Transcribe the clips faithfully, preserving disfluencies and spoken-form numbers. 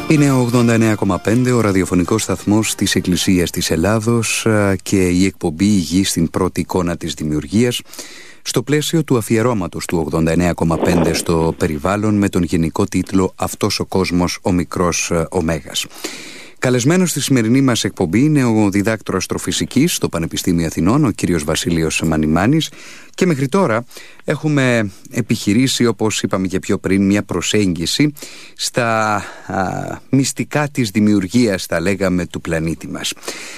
Είναι ο ογδόντα εννέα κόμμα πέντε, ο ραδιοφωνικός σταθμός της Εκκλησίας της Ελλάδος και η εκπομπή «Η Γη στην πρώτη εικόνα της δημιουργίας», στο πλαίσιο του αφιερώματος του ογδόντα εννέα κόμμα πέντε στο περιβάλλον με τον γενικό τίτλο «Αυτός ο κόσμος, ο μικρός ωμέγας». Καλεσμένος στη σημερινή μας εκπομπή είναι ο διδάκτορας αστροφυσικής στο Πανεπιστήμιο Αθηνών, ο κύριος Βασίλειος Μανιμάνης, και μέχρι τώρα έχουμε επιχειρήσει, όπως είπαμε και πιο πριν, μια προσέγγιση στα α, μυστικά της δημιουργίας, θα λέγαμε, του πλανήτη μας.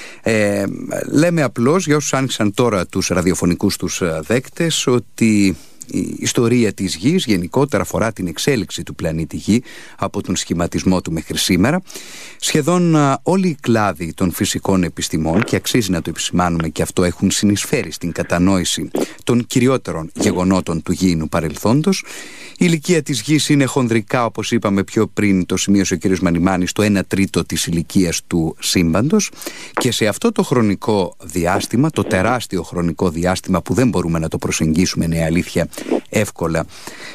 Ε, λέμε απλώς, για όσους άνοιξαν τώρα τους ραδιοφωνικούς τους δέκτες, ότι η ιστορία της Γης γενικότερα αφορά την εξέλιξη του πλανήτη Γη από τον σχηματισμό του μέχρι σήμερα. Σχεδόν όλοι οι κλάδοι των φυσικών επιστημών, και αξίζει να το επισημάνουμε και αυτό, έχουν συνεισφέρει στην κατανόηση των κυριότερων γεγονότων του γήινου παρελθόντος. Η ηλικία της Γης είναι χονδρικά, όπως είπαμε πιο πριν, το σημείωσε ο κ. Μανιμάνης, το ένα τρίτο της ηλικίας του σύμπαντος, και σε αυτό το χρονικό διάστημα, το τεράστιο χρονικό διάστημα που δεν μπορούμε να το προσεγγίσουμε, είναι αλήθεια, εύκολα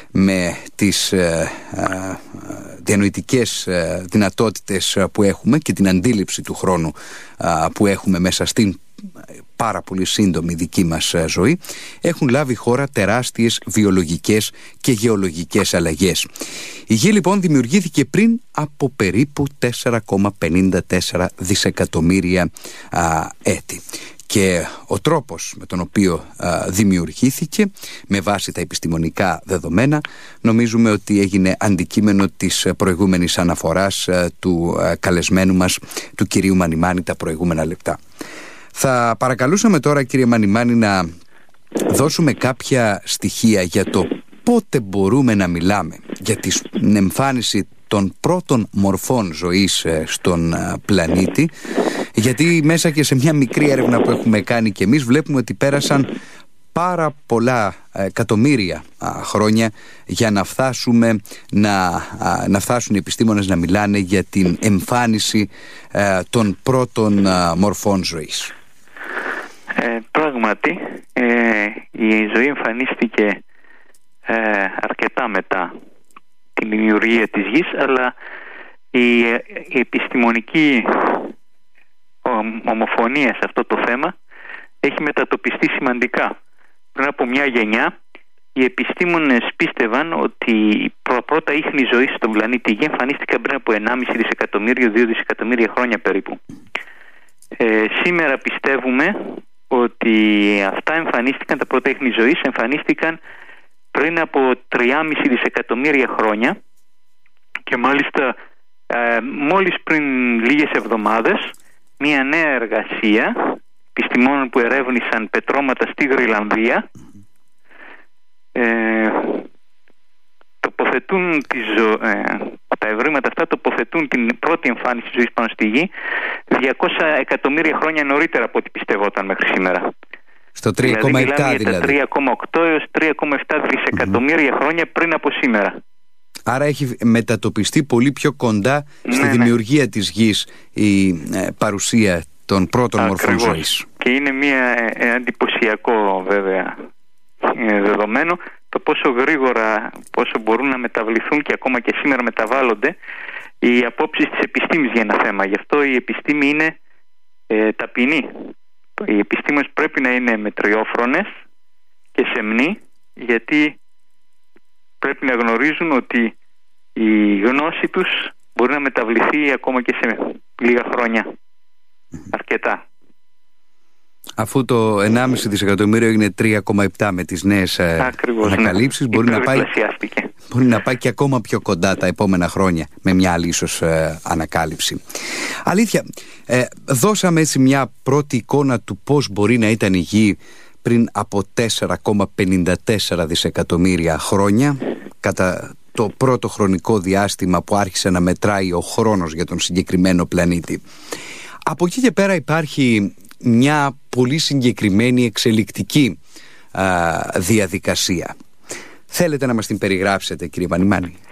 με τις ε, ε, διανοητικές ε, δυνατότητες που έχουμε και την αντίληψη του χρόνου ε, που έχουμε μέσα στην πάρα πολύ σύντομη δική μας ζωή, έχουν λάβει χώρα τεράστιες βιολογικές και γεωλογικές αλλαγές. Η Γη λοιπόν δημιουργήθηκε πριν από περίπου τέσσερα κόμμα πενήντα τέσσερα δισεκατομμύρια α, έτη. Και ο τρόπος με τον οποίο α, δημιουργήθηκε, με βάση τα επιστημονικά δεδομένα, νομίζουμε ότι έγινε αντικείμενο της προηγούμενης αναφοράς α, του α, καλεσμένου μας, του κυρίου Μανιμάνη, τα προηγούμενα λεπτά. Θα παρακαλούσαμε τώρα, κύριε Μανιμάνη, να δώσουμε κάποια στοιχεία για το πότε μπορούμε να μιλάμε για την εμφάνιση των πρώτων μορφών ζωής στον πλανήτη, γιατί μέσα και σε μια μικρή έρευνα που έχουμε κάνει και εμείς βλέπουμε ότι πέρασαν πάρα πολλά εκατομμύρια χρόνια για να φτάσουμε να, να φτάσουν οι επιστήμονες να μιλάνε για την εμφάνιση των πρώτων μορφών ζωής. Ε, πράγματι ε, η ζωή εμφανίστηκε ε, αρκετά μετά την δημιουργία της Γης, αλλά η, η επιστημονική ομοφωνία σε αυτό το θέμα έχει μετατοπιστεί σημαντικά. Πριν από μια γενιά οι επιστήμονες πίστευαν ότι η πρώτα ίχνη ζωής στον πλανήτη Γη εμφανίστηκαν πριν από ενάμιση δισεκατομμύριο, δύο δισεκατομμύρια χρόνια περίπου. Ε, σήμερα πιστεύουμε ότι αυτά εμφανίστηκαν, τα πρώτα ίχνη ζωής εμφανίστηκαν πριν από τρία κόμμα πέντε δισεκατομμύρια χρόνια, και μάλιστα ε, μόλις πριν λίγες εβδομάδες μια νέα εργασία επιστημόνων που ερεύνησαν πετρώματα στη Γροιλανδία ε, τοποθετούν τη ζω... ε, τα ευρήματα αυτά τοποθετούν την πρώτη εμφάνιση ζωής πάνω στη Γη διακόσια εκατομμύρια χρόνια νωρίτερα από ό,τι πιστευόταν μέχρι σήμερα. Στο τρία κόμμα επτά δηλαδή. δηλαδή. τρία κόμμα οκτώ έως τρία κόμμα επτά δισεκατομμύρια mm-hmm. χρόνια πριν από σήμερα. Άρα έχει μετατοπιστεί πολύ πιο κοντά στη ναι, δημιουργία ναι. της Γης η ε, παρουσία των πρώτων μορφών ζωής. Και είναι μια ε, εντυπωσιακό βέβαια ε, δεδομένο το πόσο γρήγορα, πόσο μπορούν να μεταβληθούν και ακόμα και σήμερα μεταβάλλονται οι απόψεις της επιστήμης για ένα θέμα. Γι' αυτό η επιστήμη είναι ε, ταπεινή. Οι επιστήμονες πρέπει να είναι μετριόφρονες και σεμνοί, γιατί πρέπει να γνωρίζουν ότι η γνώση τους μπορεί να μεταβληθεί ακόμα και σε λίγα χρόνια. Αρκετά. Αφού το ενάμιση δισεκατομμύριο έγινε τρία κόμμα επτά με τις νέες Ακριβώς, ανακαλύψεις, ναι. μπορεί, να πάει, μπορεί να πάει και ακόμα πιο κοντά τα επόμενα χρόνια με μια άλλη ίσως ε, ανακάλυψη. Αλήθεια, ε, δώσαμε έτσι μια πρώτη εικόνα του πώς μπορεί να ήταν η Γη πριν από τέσσερα κόμμα πενήντα τέσσερα δισεκατομμύρια χρόνια, κατά το πρώτο χρονικό διάστημα που άρχισε να μετράει ο χρόνος για τον συγκεκριμένο πλανήτη. Από εκεί και πέρα υπάρχει μια πολύ συγκεκριμένη εξελικτική α, διαδικασία. Θέλετε να μας την περιγράψετε, κύριε Μανιμάνη?